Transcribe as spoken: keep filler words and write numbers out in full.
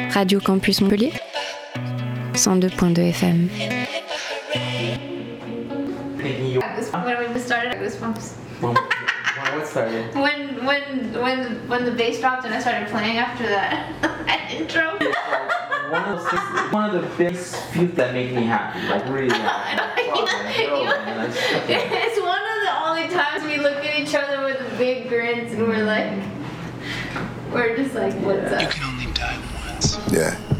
Radio Campus Montpellier, cent deux point deux F M. When we started Goosebumps. When, when what started? When when when when the bass dropped and I started playing after that, that intro. One of those things, one of the biggest few that make me happy, like really happy. It's one of the only times we look at each other with big grins and we're like, we're just like, what's up? You can only die once. Yeah.